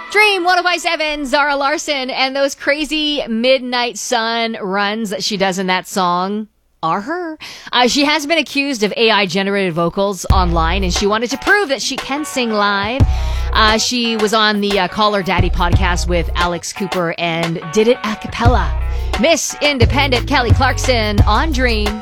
Dream 105.7, Zara Larson, and those crazy midnight sun runs that she does in that song are her. She has been accused of AI-generated vocals online, and she wanted to prove that she can sing live. She was on the Call Her Daddy podcast with Alex Cooper and did it a cappella. Miss Independent Kelly Clarkson on Dream.